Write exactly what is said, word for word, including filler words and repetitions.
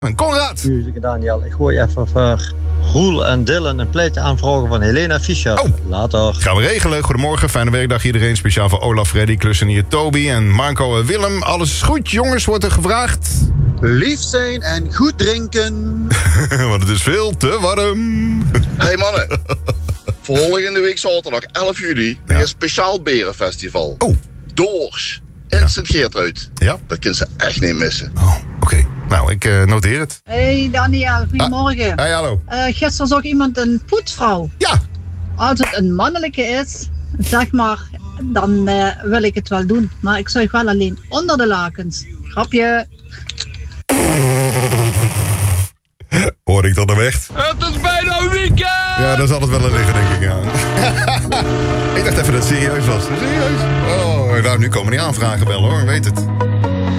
En Konrad. Music Daniel, ik gooi even voor Roel en Dylan een pleitje aanvragen van Helena Fischer. Oh. Later. Gaan we regelen. Goedemorgen, fijne werkdag iedereen. Speciaal voor Olaf, Freddy, klussenier Toby en Marco en Willem. Alles is goed, jongens, wordt er gevraagd. Lief zijn en goed drinken. Want het is veel te warm. Hey mannen, volgende week zaterdag elf juli Ja. is een speciaal berenfestival. Oh. Doors. In Sint-Geertruid. Ja? Dat kunnen ze echt niet missen. Oh, oké. Okay. Nou, ik uh, noteer het. Hey Daniel, goedemorgen. Hey, hallo. Uh, gisteren zag iemand een poetsvrouw. Ja. Als het een mannelijke is, zeg maar, dan uh, wil ik het wel doen. Maar ik zuig wel alleen onder de lakens. Grapje. Hoor ik dat nou echt? Het is bijna een weekend! Ja, daar zal het wel in liggen, denk ik, ja. Ik dacht even dat het serieus was. Serieus? Oh, nou, nu komen die aanvragen wel, hoor. Weet het.